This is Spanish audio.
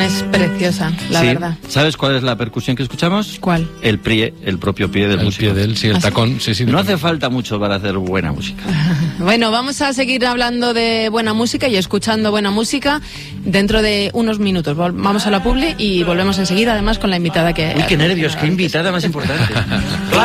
Es preciosa, la verdad. ¿Sabes cuál es la percusión que escuchamos? ¿Cuál? El pie, el propio pie del músico. El pie de él, sí, el tacón. Sí, no hace falta mucho para hacer buena música. Bueno, vamos a seguir hablando de buena música y escuchando buena música dentro de unos minutos. Vamos a la publi y volvemos enseguida, además, con la invitada que... Uy, qué nervios, qué invitada más importante.